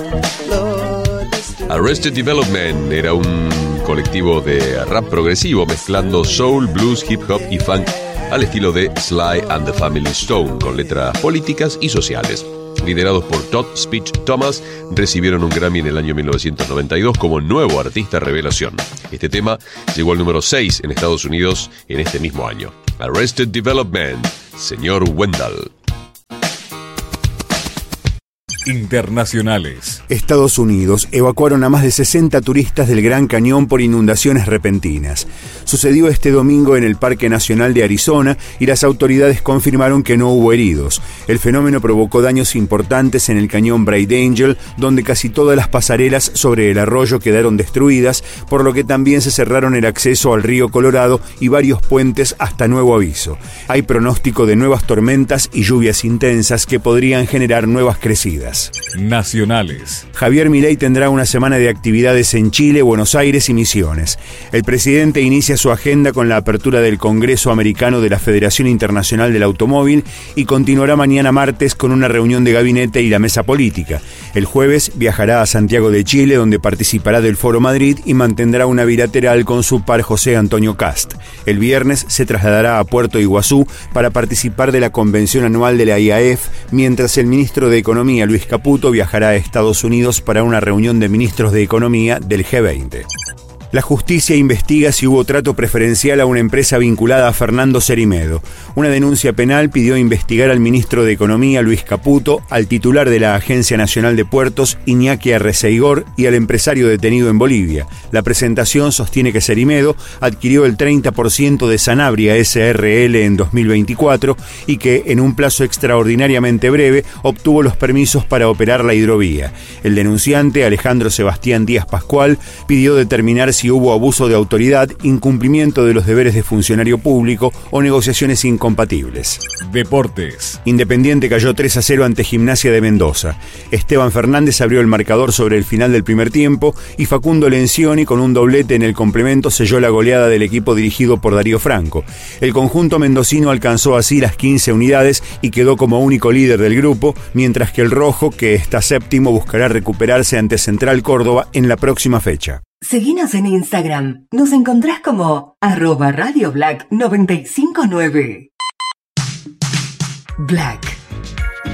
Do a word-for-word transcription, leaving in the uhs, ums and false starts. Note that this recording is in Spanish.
Arrested Development era un colectivo de rap progresivo mezclando soul, blues, hip hop y funk al estilo de Sly and the Family Stone, con letras políticas y sociales. Liderados por Todd Speech Thomas, recibieron un Grammy en el año mil novecientos noventa y dos como nuevo artista revelación. Este tema llegó al número seis en Estados Unidos en este mismo año. Arrested Development, señor Wendell. Internacionales. Estados Unidos evacuaron a más de sesenta turistas del Gran Cañón por inundaciones repentinas. Sucedió este domingo en el Parque Nacional de Arizona y las autoridades confirmaron que no hubo heridos. El fenómeno provocó daños importantes en el cañón Bright Angel, donde casi todas las pasarelas sobre el arroyo quedaron destruidas, por lo que también se cerraron el acceso al río Colorado y varios puentes hasta nuevo aviso. Hay pronóstico de nuevas tormentas y lluvias intensas que podrían generar nuevas crecidas. Nacionales. Javier Milei tendrá una semana de actividades en Chile, Buenos Aires y Misiones. El presidente inicia su agenda con la apertura del Congreso Americano de la Federación Internacional del Automóvil y continuará mañana martes con una reunión de gabinete y la mesa política. El jueves viajará a Santiago de Chile, donde participará del Foro Madrid y mantendrá una bilateral con su par José Antonio Kast. El viernes se trasladará a Puerto Iguazú para participar de la convención anual de la I A F, mientras el ministro de Economía, Luis Caputo, viajará a Estados Unidos para una reunión de ministros de Economía del G veinte. La justicia investiga si hubo trato preferencial a una empresa vinculada a Fernando Cerimedo. Una denuncia penal pidió investigar al ministro de Economía, Luis Caputo, al titular de la Agencia Nacional de Puertos, Iñaki Arreceigor, y al empresario detenido en Bolivia. La presentación sostiene que Cerimedo adquirió el treinta por ciento de Sanabria S R L en dos mil veinticuatro y que, en un plazo extraordinariamente breve, obtuvo los permisos para operar la hidrovía. El denunciante, Alejandro Sebastián Díaz Pascual, pidió determinar si si hubo abuso de autoridad, incumplimiento de los deberes de funcionario público o negociaciones incompatibles. Deportes. Independiente cayó tres a cero ante Gimnasia de Mendoza. Esteban Fernández abrió el marcador sobre el final del primer tiempo y Facundo Lencioni, con un doblete en el complemento, selló la goleada del equipo dirigido por Darío Franco. El conjunto mendocino alcanzó así las quince unidades y quedó como único líder del grupo, mientras que el rojo, que está séptimo, buscará recuperarse ante Central Córdoba en la próxima fecha. Seguinos en Instagram. Nos encontrás como arroba Radio Black noventa y cinco nueve. Black.